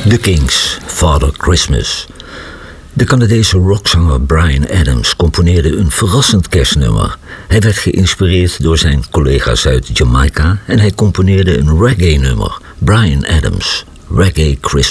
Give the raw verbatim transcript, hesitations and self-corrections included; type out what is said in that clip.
The Kings, Father Christmas. De Canadese rockzanger Bryan Adams componeerde een verrassend kerstnummer. Hij werd geïnspireerd door zijn collega's uit Jamaica en hij componeerde een reggae-nummer, Bryan Adams, Reggae Christmas.